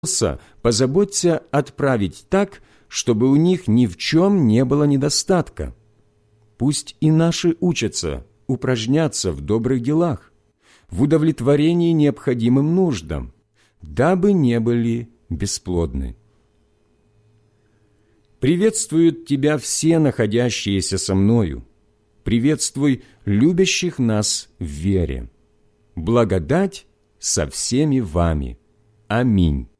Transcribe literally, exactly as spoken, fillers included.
позаботься отправить так, чтобы у них ни в чем не было недостатка. Пусть и наши учатся упражняться в добрых делах, в удовлетворении необходимым нуждам, дабы не были бесплодны. Приветствуют тебя все находящиеся со мною. Приветствуй любящих нас в вере. Благодать со всеми вами. Аминь.